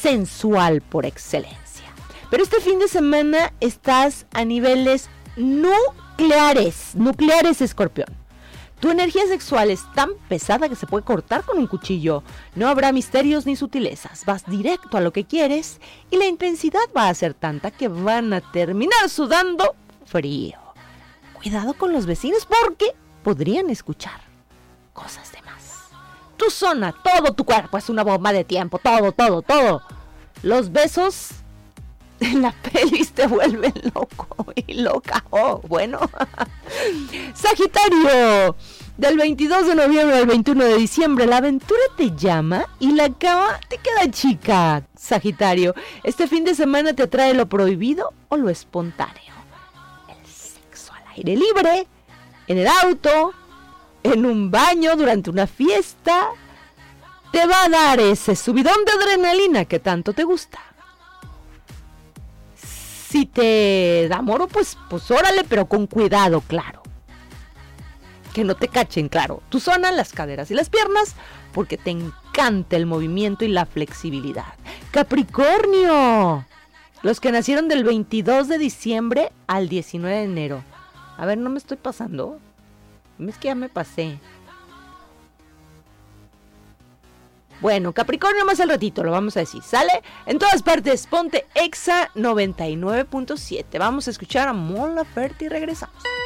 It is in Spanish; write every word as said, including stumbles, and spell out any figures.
sensual por excelencia. Pero este fin de semana estás a niveles nucleares, nucleares, Escorpión. Tu energía sexual es tan pesada que se puede cortar con un cuchillo. No habrá misterios ni sutilezas. Vas directo a lo que quieres y la intensidad va a ser tanta que van a terminar sudando frío. Cuidado con los vecinos porque podrían escuchar cosas de más. Tu zona, todo tu cuerpo es una bomba de tiempo. Todo, todo, todo. Los besos en la pelis te vuelven loco y loca. Oh, bueno. Sagitario, del veintidós de noviembre al veintiuno de diciembre, la aventura te llama y la cama te queda chica. Sagitario, este fin de semana te atrae lo prohibido o lo espontáneo. El sexo al aire libre, en el auto, en un baño, durante una fiesta, te va a dar ese subidón de adrenalina que tanto te gusta. Si te da moro, pues, pues órale, pero con cuidado, claro. Que no te cachen, claro. Tu zona, las caderas y las piernas, porque te encanta el movimiento y la flexibilidad. Capricornio, los que nacieron del veintidós de diciembre al diecinueve de enero. A ver, no me estoy pasando. Es que ya me pasé. Bueno, Capricornio más al ratito, lo vamos a decir, ¿sale? En todas partes, ponte Exa noventa y nueve punto siete. Vamos a escuchar a Mon Laferte y regresamos.